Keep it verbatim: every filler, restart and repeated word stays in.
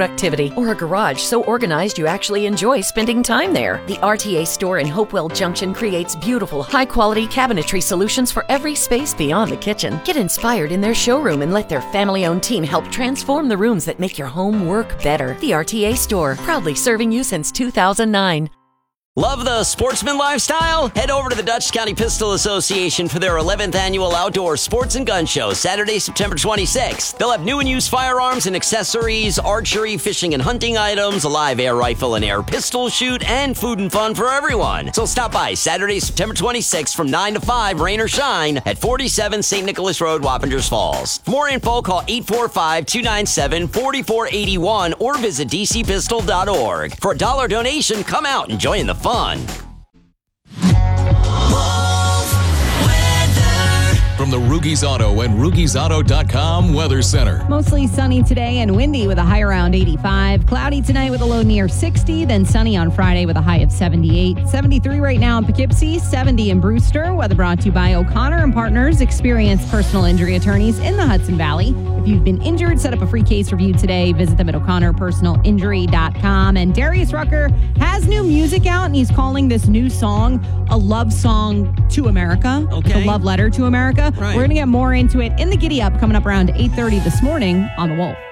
productivity, or a garage so organized you actually enjoy spending time there. The R T A store in Hopewell Junction creates beautiful, high-quality cabinetry solutions for every space beyond the kitchen. Get inspired in their showroom and let their family-owned team help transform the rooms that make your home work better. The R T A store, proudly serving you since two thousand nine. Love the sportsman lifestyle? Head over to the Dutchess County Pistol Association for their eleventh annual Outdoor Sports and Gun Show, Saturday, September twenty-sixth. They'll have new and used firearms and accessories, archery, fishing and hunting items, a live air rifle and air pistol shoot, and food and fun for everyone. So stop by Saturday, September twenty-sixth from nine to five, rain or shine, at forty-seven Saint Nicholas Road, Wappingers Falls. For more info, call eight four five, two nine seven, four four eight one or visit d c pistol dot org. For a dollar donation, come out and join the fun. From the Rugies Auto and Rugies Auto dot com Weather Center. Mostly sunny today and windy with a high around eighty-five. Cloudy tonight with a low near sixty. Then sunny on Friday with a high of seventy-eight. seventy-three right now in Poughkeepsie. seventy in Brewster. Weather brought to you by O'Connor and Partners, experienced personal injury attorneys in the Hudson Valley. If you've been injured, set up a free case review today. Visit them at O'Connor Personal Injury dot com. And Darius Rucker has new music out, and he's calling this new song a love song to America. Okay. A love letter to America. Right. We're going to get more into it in the Giddy Up coming up around eight thirty this morning on The Wolf.